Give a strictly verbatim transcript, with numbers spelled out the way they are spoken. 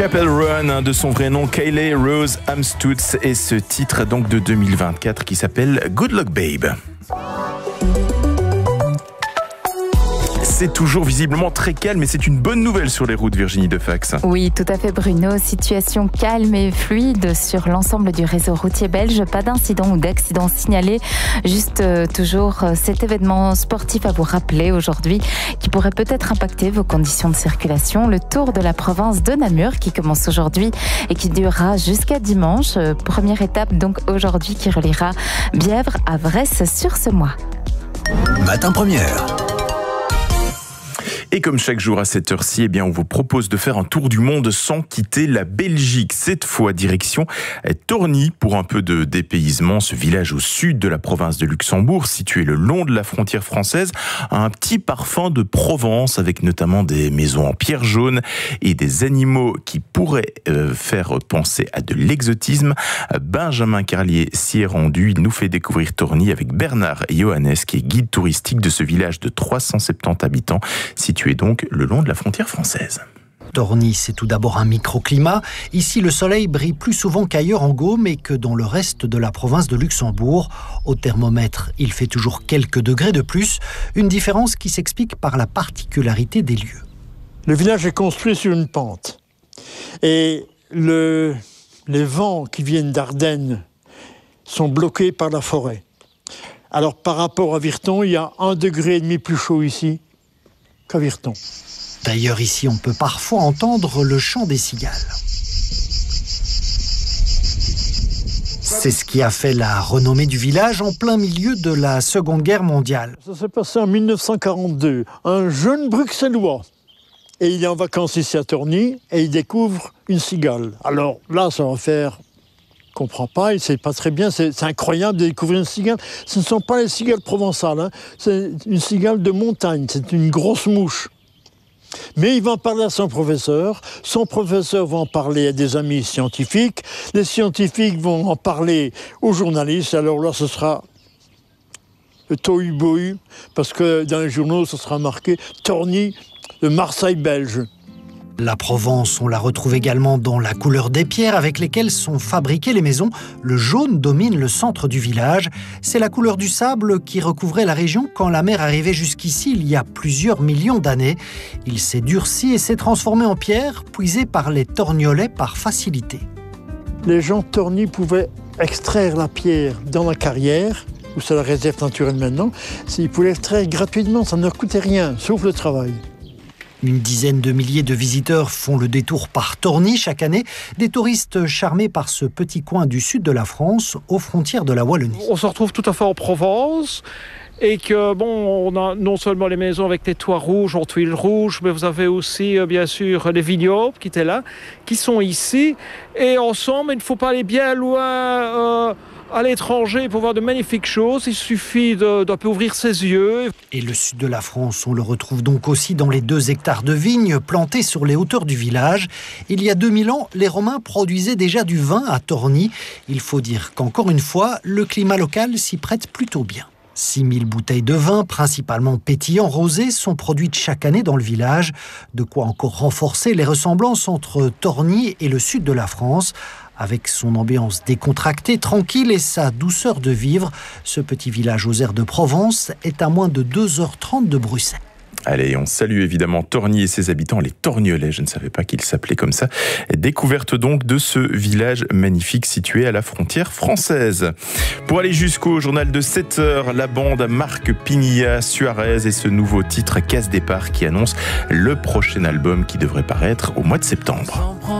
Chapel Run, de son vrai nom, Kayleigh Rose Amstutz, et ce titre donc de deux mille vingt-quatre qui s'appelle Good Luck Babe. C'est toujours visiblement très calme et c'est une bonne nouvelle sur les routes, Virginie Defax. Oui, tout à fait Bruno. Situation calme et fluide sur l'ensemble du réseau routier belge. Pas d'incident ou d'accident signalé. Juste euh, toujours euh, cet événement sportif à vous rappeler aujourd'hui qui pourrait peut-être impacter vos conditions de circulation. Le Tour de la province de Namur qui commence aujourd'hui et qui durera jusqu'à dimanche. Euh, première étape donc aujourd'hui qui reliera Bièvre à Vresse sur ce mois. Matin Première. Et comme chaque jour à cette heure-ci, eh bien, on vous propose de faire un tour du monde sans quitter la Belgique. Cette fois, direction Torny pour un peu de dépaysement. Ce village au sud de la province de Luxembourg, situé le long de la frontière française, a un petit parfum de Provence avec notamment des maisons en pierre jaune et des animaux qui pourraient euh, faire penser à de l'exotisme. Benjamin Carlier s'y est rendu. Il nous fait découvrir Torny avec Bernard Johannes, qui est guide touristique de ce village de trois cent soixante-dix habitants, situé est donc le long de la frontière française. Torny, c'est tout d'abord un microclimat. Ici, le soleil brille plus souvent qu'ailleurs en Gaume et que dans le reste de la province de Luxembourg. Au thermomètre, il fait toujours quelques degrés de plus, une différence qui s'explique par la particularité des lieux. Le village est construit sur une pente et le, les vents qui viennent d'Ardennes sont bloqués par la forêt. Alors par rapport à Virton, il y a un degré et demi plus chaud ici qu'à Virton. D'ailleurs, ici, on peut parfois entendre le chant des cigales. C'est ce qui a fait la renommée du village en plein milieu de la Seconde Guerre mondiale. Ça s'est passé en mille neuf cent quarante-deux. Un jeune bruxellois, et il est en vacances ici à Torny, et il découvre une cigale. Alors là, ça va faire... Je ne comprends pas, il ne sait pas très bien, c'est, c'est incroyable de découvrir une cigale. Ce ne sont pas les cigales provençales, hein. C'est une cigale de montagne, c'est une grosse mouche. Mais il va en parler à son professeur, son professeur va en parler à des amis scientifiques, les scientifiques vont en parler aux journalistes, alors là ce sera le tohu-bohu, parce que dans les journaux ce sera marqué Torny de Marseille belge. La Provence, on la retrouve également dans la couleur des pierres avec lesquelles sont fabriquées les maisons. Le jaune domine le centre du village. C'est la couleur du sable qui recouvrait la région quand la mer arrivait jusqu'ici il y a plusieurs millions d'années. Il s'est durci et s'est transformé en pierre, puisé par les torgnolais par facilité. Les gens de Torny pouvaient extraire la pierre dans la carrière, où c'est la réserve naturelle maintenant. Ils pouvaient l'extraire gratuitement, ça ne leur coûtait rien, sauf le travail. Une dizaine de milliers de visiteurs font le détour par Torny chaque année. Des touristes charmés par ce petit coin du sud de la France, aux frontières de la Wallonie. On se retrouve tout à fait en Provence. Et que, bon, on a non seulement les maisons avec les toits rouges en tuiles rouges, mais vous avez aussi, euh, bien sûr, les vignobles qui étaient là, qui sont ici. Et ensemble, il ne faut pas aller bien loin euh, à l'étranger pour voir de magnifiques choses. Il suffit de, d'un peu ouvrir ses yeux. Et le sud de la France, on le retrouve donc aussi dans les deux hectares de vignes plantés sur les hauteurs du village. Il y a deux mille ans, les Romains produisaient déjà du vin à Torny. Il faut dire qu'encore une fois, le climat local s'y prête plutôt bien. six mille bouteilles de vin, principalement pétillants rosés, sont produites chaque année dans le village. De quoi encore renforcer les ressemblances entre Torny et le sud de la France. Avec son ambiance décontractée, tranquille et sa douceur de vivre, ce petit village aux airs de Provence est à moins de deux heures trente de Bruxelles. Allez, on salue évidemment Torny et ses habitants, les Torgnolais, je ne savais pas qu'ils s'appelaient comme ça. Découverte donc de ce village magnifique situé à la frontière française. Pour aller jusqu'au journal de sept heures, la bande Marc Pinilla Suarez et ce nouveau titre Casse Départ qui annonce le prochain album qui devrait paraître au mois de septembre.